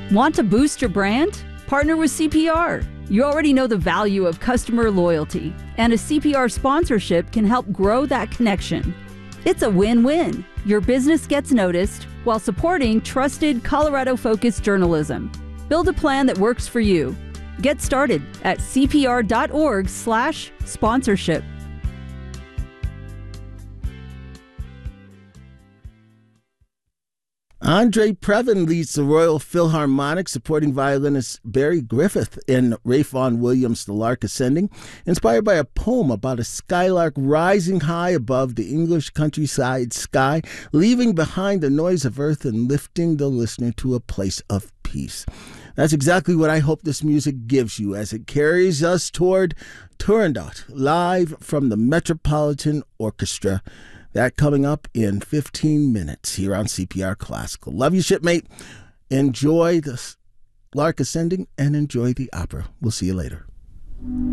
Want to boost your brand? Partner with CPR. You already know the value of customer loyalty, and a CPR sponsorship can help grow that connection. It's a win-win. Your business gets noticed while supporting trusted Colorado-focused journalism. Build a plan that works for you. Get started at cpr.org/sponsorship. Andre Previn leads the Royal Philharmonic, supporting violinist Barry Griffith in Ralph Vaughan Williams' The Lark Ascending, inspired by a poem about a skylark rising high above the English countryside sky, leaving behind the noise of earth and lifting the listener to a place of peace. That's exactly what I hope this music gives you as it carries us toward Turandot, live from the Metropolitan Orchestra. That coming up in 15 minutes here on CPR Classical. Love you, shipmate. Enjoy the Lark Ascending and enjoy the opera. We'll see you later.